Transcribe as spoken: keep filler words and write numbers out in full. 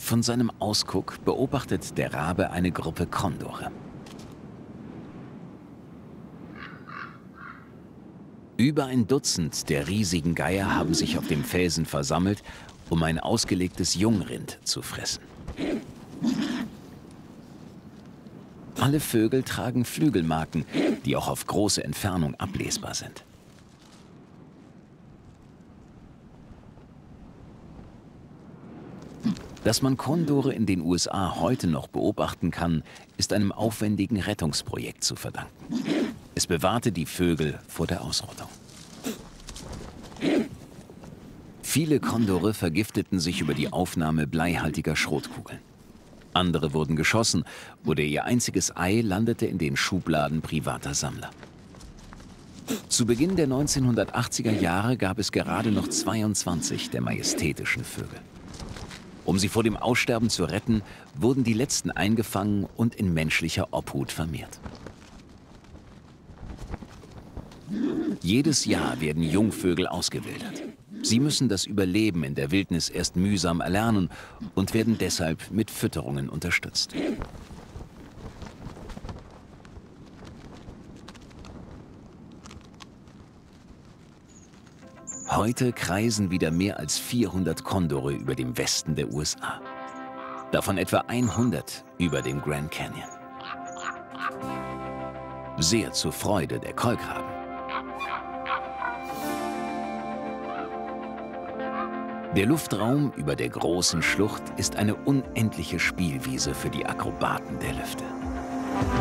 Von seinem Ausguck beobachtet der Rabe eine Gruppe Kondore. Über ein Dutzend der riesigen Geier haben sich auf dem Felsen versammelt, um ein ausgelegtes Jungrind zu fressen. Alle Vögel tragen Flügelmarken, die auch auf große Entfernung ablesbar sind. Dass man Kondore in den U S A heute noch beobachten kann, ist einem aufwendigen Rettungsprojekt zu verdanken. Es bewahrte die Vögel vor der Ausrottung. Viele Kondore vergifteten sich über die Aufnahme bleihaltiger Schrotkugeln. Andere wurden geschossen oder ihr einziges Ei landete in den Schubladen privater Sammler. Zu Beginn der neunzehnhundertachtziger Jahre gab es gerade noch zweiundzwanzig der majestätischen Vögel. Um sie vor dem Aussterben zu retten, wurden die letzten eingefangen und in menschlicher Obhut vermehrt. Jedes Jahr werden Jungvögel ausgewildert. Sie müssen das Überleben in der Wildnis erst mühsam erlernen und werden deshalb mit Fütterungen unterstützt. Heute kreisen wieder mehr als vierhundert Kondore über dem Westen der U S A. Davon etwa hundert über dem Grand Canyon. Sehr zur Freude der Kolkraben. Der Luftraum über der großen Schlucht ist eine unendliche Spielwiese für die Akrobaten der Lüfte.